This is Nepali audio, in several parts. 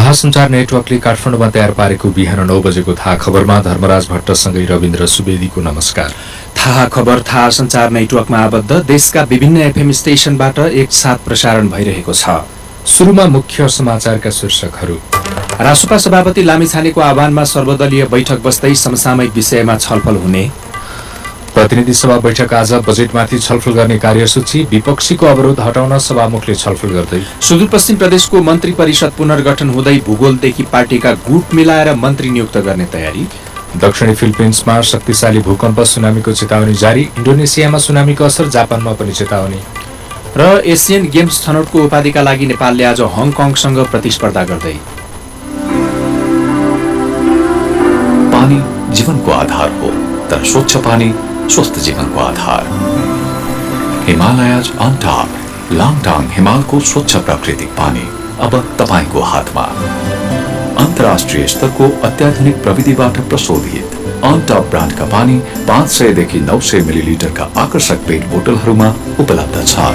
थाहा सञ्चार नेटवर्कले काठमाडौँमा तयार पारेको बिहान 9 बजेको थाहा खबरमा धर्मराज भट्टसँगै रविन्द्र सुवेदीको नमस्कार। थाहा खबर थाहा सञ्चार नेटवर्कमा आबद्ध देशका विभिन्न एफएम स्टेशनबाट एकसाथ प्रसारण भइरहेको छ। सुरुमा मुख्य समाचारका शीर्षकहरू। रासुपा सभापति लामिछानेको आह्वानमा सर्वदलीय बैठक बस्दै समसामयिक विषयमा छलफल हुने। प्रतिनिधि सभा बैठक आज बजेटमाथि छलफल गर्ने कार्यसूची। विपक्षीको अवरोध हटाउन सभामुखले छलफल गर्दै। सुदूरपश्चिम प्रदेशको मन्त्री परिषद पुनर्गठन हुँदै भूगोलदेखि पार्टीका गुट मिलाएर मन्त्री नियुक्त गर्ने तयारी। दक्षिणी फिलिपिन्समा शक्तिशाली भूकम्प सुनामीको चेतावनी जारी। इन्डोनेसियामा सुनामीको असर, जापानमा पनि चेतावनी। र एसियन गेम्स छनौटको उपाधिका लागि नेपालले आज हङकङसँग प्रतिस्पर्धा गर्दै। पानी जीवनको आधार हो, तर स्वच्छ पानी स्वस्थ जीवनको आधार। हिमालयज अन टप लाङटाङ हिमालको स्वच्छ प्राकृतिक पानी अब तपाईको हातमा। अन्तर्राष्ट्रिय स्तरको अत्याधुनिक प्रविधिबाट प्रशोधित अन टप ब्रान्डका पानी 500 देखि 900 मिलिलिटरका आकर्षक पेट बोतलहरूमा उपलब्ध छ।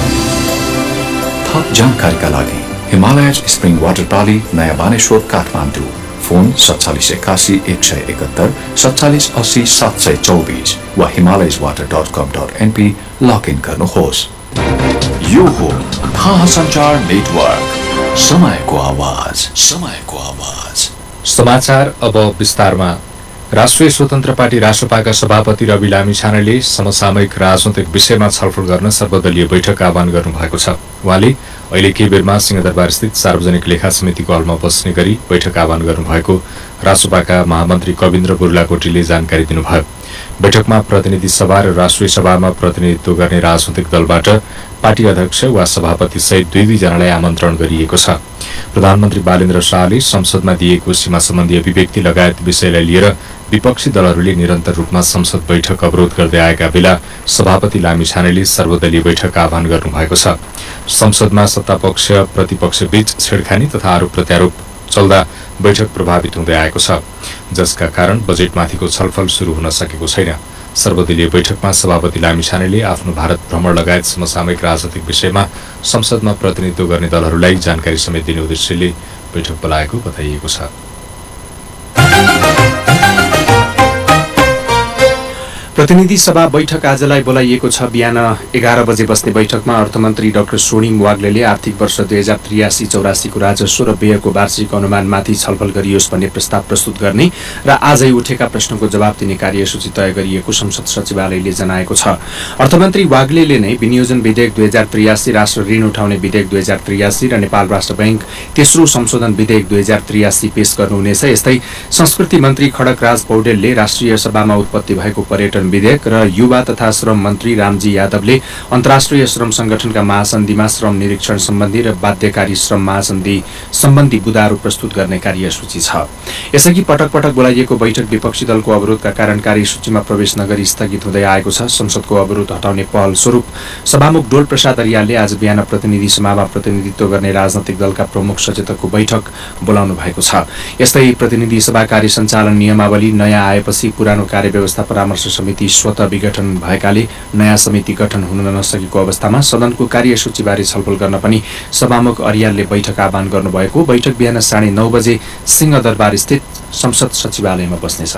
थप जानकारीका लागि हिमालयज स्प्रिङ वाटर प्रणाली, नयाँ बानेश्वर, काठमाडौँ। फोन 4781 171 47 80 724 वा himalayaswater.com.np लगइन गर्नुहोस्। यो हो थाहा सञ्चार नेटवर्क, समयको आवाज, समयको आवाज। समाचार अब विस्तारमा। राष्ट्रिय स्वतन्त्र पार्टी रासपाका सभापति रवि लामिछानेले समसामयिक राजनैतिक विषयमा छलफल गर्न सर्वदलीय बैठक आह्वान गर्नुभएको छ। उहाँले अहिले केही बेरमा सिंहदरबारस्थित सार्वजनिक लेखा समितिको हलमा बस्ने गरी बैठक आह्वान गर्नुभएको रासपाका महामन्त्री कविन्द्र बुर्लाकोटीले जानकारी दिनुभयो। बैठकमा प्रतिनिधि सभा र राष्ट्रिय सभामा प्रतिनिधित्व गर्ने राजनैतिक दलबाट पार्टी अध्यक्ष वा सभापति सहित दुई जनालाई आमन्त्रण गरिएको छ। प्रधानमन्त्री बालेन्द्र शाहले संसदमा दिएको सीमा सम्बन्धी अभिव्यक्ति लगायत विषयलाई लिएर विपक्षी दलहरूले निरन्तर रूपमा संसद बैठक अवरोध गर्दै आएका बेला सभापति लामिछानेले सर्वदलीय बैठक आह्वान गर्नुभएको छ। संसदमा सत्तापक्ष प्रतिपक्ष बीच छेडखानी तथा आरोप प्रत्यारोप चल्दा बैठक प्रभावित हुँदै आएको छ, जसका कारण बजेटमाथिको छलफल सुरु हुन सकेको छैन। सर्वदलीय बैठकमा सभापति लामिछानेले आफ्नो भारत भ्रमण लगायत समसामयिक राजनैतिक विषयमा संसदमा प्रतिनिधित्व गर्ने दलहरूलाई जानकारी समेत दिने उद्देश्यले बैठक बोलाएको बताइएको छ। प्रतिनिधि सभा बैठक आजलाई बोलाइएको छ। बिहान 11 बजे बस्ने बैठकमा अर्थमन्त्री डाक्टर सोनिङ वाग्लेले आर्थिक वर्ष 2083-84 को राजस्व र व्ययको वार्षिक अनुमानमाथि छलफल गरियोस् भन्ने प्रस्ताव प्रस्तुत गर्ने र आजै उठेका प्रश्नको जवाब दिने कार्यसूची तय गरिएको संसद सचिवालयले जनाएको छ। अर्थमन्त्री वाग्लेले नै विनियोजन विधेयक 2083, राष्ट्र ऋण उठाउने विधेयक 2083 र नेपाल राष्ट्र बैंक तेस्रो संशोधन विधेयक 2083 पेश गर्नुहुनेछ। यस्तै संस्कृति मन्त्री खड्गराज पौडेलले राष्ट्रिय सभामा उत्पत्ति भएको पर्यटन विधेयक र युवा तथा श्रम मन्त्री रामजी यादवले अन्तर्राष्ट्रिय श्रम संगठनका महासन्धिमा श्रम निरीक्षण सम्बन्धी र बाध्यकारी श्रम महासन्धि सम्बन्धी बुदाहरू प्रस्तुत गर्ने कार्यसूची छ। यसअघि पटक पटक बोलाइएको बैठक विपक्षी दलको अवरोधका कारण कार्यसूचीमा प्रवेश नगरी स्थगित हुँदै आएको छ। संसदको अवरोध हटाउने पहल स्वरूप सभामुख डोल प्रसाद अर्यालले आज बिहान प्रतिनिधि सभामा प्रतिनिधित्व गर्ने राजनैतिक दलका प्रमुख सचेतकको बैठक बोलाउनु भएको छ। यस्तै प्रतिनिधि सभा कार्य सञ्चालन नियमावली नयाँ आएपछि पुरानो कार्यव्यवस्था परामर्श समिति स्वत विघटन भएकाले नयाँ समिति गठन हुन नसकेको अवस्थामा सदनको कार्यसूचीबारे छलफल गर्न पनि सभामुख अर्यालले बैठक आह्वान गर्नुभएको। बैठक बिहान 9:30 बजे सिंहदरबार स्थित संसद सचिवालयमा बस्नेछ।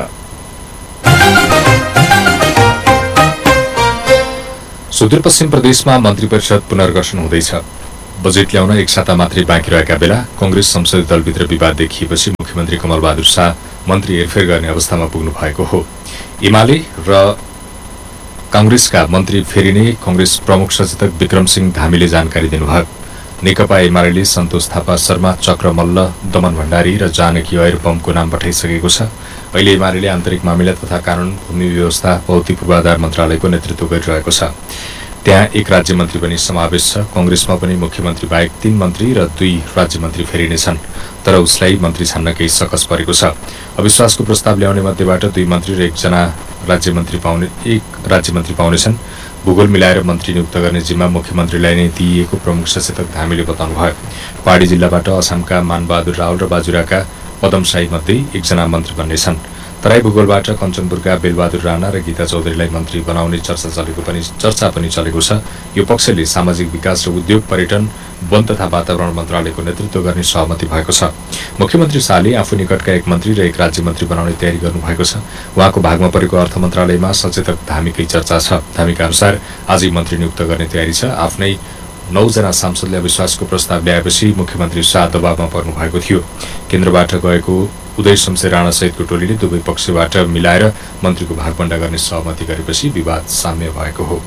सुदूरपश्चिम प्रदेशमा मन्त्री परिषद पुनर्गठन हुँदैछ। बजेट ल्याउन एक साता मात्रै बाँकी रहेका बेला कंग्रेस संसदीय दलभित्र विवाद देखिएपछि मुख्यमन्त्री कमल बहादुर शाह मन्त्री हेरफेर गर्ने अवस्थामा पुग्नु भएको हो। एमाले र कांग्रेसका मन्त्री फेरिने कंग्रेस प्रमुख सचेतक विक्रम सिंह धामीले जानकारी दिनुभयो। नेकपा एमाले सन्तोष थापा, शर्मा, चक्र मल्ल, दमन भण्डारी र जानकी ऐर बमको नाम पठाइसकेको छ। अहिले एमाले आन्तरिक मामिला तथा कानून, भूमि व्यवस्था, भौतिक पूर्वाधार मन्त्रालयको नेतृत्व गरिरहेको छ। त्यहाँ एक राज्य मन्त्री पनि समावेश छ। कंग्रेसमा पनि मुख्यमन्त्री बाहेक 3 मन्त्री र 2 राज्य मन्त्री फेरिनेछन्, तर उसलाई मन्त्री छान्न केही सकस परेको छ। अविश्वासको प्रस्ताव ल्याउने मध्येबाट 2 मन्त्री र 1 राज्य मन्त्री पाउनेछन्। भूगोल मिलाएर मन्त्री नियुक्त गर्ने जिम्मा मुख्यमन्त्रीलाई नै दिइएको प्रमुख सचेतक धामीले बताउनुभयो। पहाडी जिल्लाबाट असमका मानबहादुर रावल र बाजुराका पदम साई मध्ये 1 मन्त्री बन्नेछन्, तराई भूगोलबाट कञ्चनपुरका बेलबहादुर राणा र गीता चौधरीलाई मन्त्री बनाउने चर्चा पनि चलेको छ। यो पक्षले सामाजिक विकास र उद्योग, पर्यटन, वन तथा वातावरण मन्त्रालयको नेतृत्व गर्ने सहमति भएको छ। मुख्यमन्त्री शाहले आफू निकटका एक मन्त्री र एक राज्य मन्त्री बनाउने तयारी गर्नुभएको छ। उहाँको भागमा परेको अर्थ मन्त्रालयमा सचेतक धामीकै चर्चा छ। धामीका अनुसार आजै मन्त्री नियुक्त गर्ने तयारी छ। आफ्नै 9 जना सांसदले अविश्वासको प्रस्ताव ल्याएपछि मुख्यमन्त्री शाह दबावमा पर्नु भएको थियो। केन्द्रबाट गएको उदय शमशेर राणा सहितको टोलीले दुवै पक्षबाट मिलाएर मन्त्रीको भागबण्डा गर्ने सहमति गरेपछि विवाद साम्य भएको हो।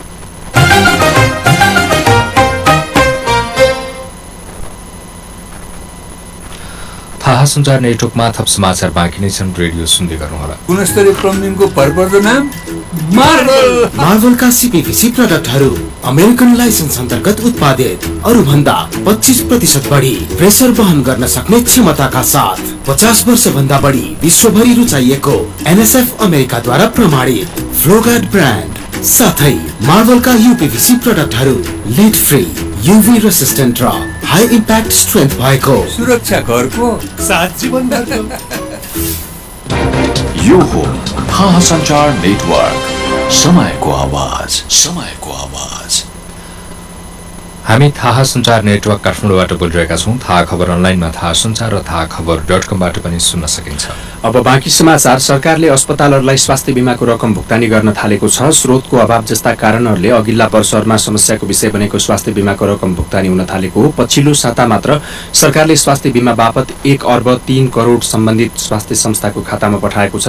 थाहा सञ्चार नेटवर्कमा थप समाचार बाँकी नै छन्। रेडियो सुन्दै गर्नुहोला। गुणस्तरीय प्लम्बिङको भरपर्दो नाम मार्वलका सीपीवीसी प्रोडक्टहरू अमेरिकन लाइसेन्स अन्तर्गत उत्पादित, अरू भन्दा 25% बढी प्रेसर वहन गर्न सक्ने क्षमताका साथ 50 वर्ष भन्दा बढी विश्वभरि रुचाइएको एनएसएफ अमेरिकाद्वारा प्रमाणित फ्लोगार्ड ब्रान्ड साथै मार्वलका यूपीवीसी प्रोडक्टहरू लिड फ्री, यूवी रेसिस्टेन्ट र हाई इम्प्याक्ट स्ट्रेन्थ भएको सुरक्षा घरको साथ जीवनभरको। यो हो थाहा सञ्चार नेटवर्क, समयको आवाज, समयको आवाज। हामी थाहा सञ्चार नेटवर्क काठमाडौँबाट बोलिरहेका छौँ। थाहा खबर अनलाइनमा थाहा सञ्चार र थाहा खबर.com-बाट पनि सुन्न सकिन्छ। अब बाँकी समाचार। सरकारले अस्पतालहरूलाई स्वास्थ्य बीमाको रकम भुक्तानी गर्न थालेको छ। स्रोतको अभाव जस्ता कारणहरूले अघिल्ला वर्षहरूमा समस्याको विषय बनेको स्वास्थ्य बीमाको रकम भुक्तानी हुन थालेको हो। पछिल्लो साता मात्र सरकारले स्वास्थ्य बीमा बापत 1 अर्ब 3 करोड सम्बन्धित स्वास्थ्य संस्थाको खातामा पठाएको छ।